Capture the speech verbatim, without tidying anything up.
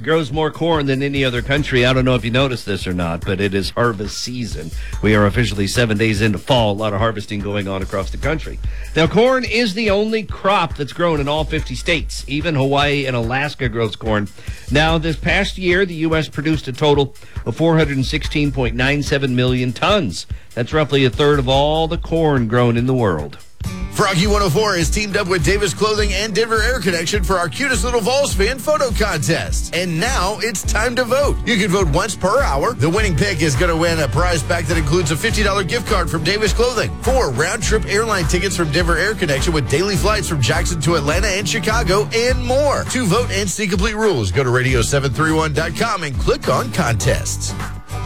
grows more corn than any other country. I don't know if you noticed this or not, but it is harvest season. We are officially seven days into fall. A lot of harvesting going on across the country. Now, corn is the only crop that's grown in all fifty states. Even Hawaii and Alaska grows corn. Now, this past year, the U S produced a total of four hundred sixteen point nine seven million tons. That's roughly a third of all the corn grown in the world. Froggy one oh four has teamed up with Davis Clothing and Denver Air Connection for our cutest little Vols fan photo contest. And now it's time to vote. You can vote once per hour. The winning pick is going to win a prize pack that includes a fifty dollars gift card from Davis Clothing, four round-trip airline tickets from Denver Air Connection with daily flights from Jackson to Atlanta and Chicago, and more. To vote and see complete rules, go to radio seven three one dot com and click on contests.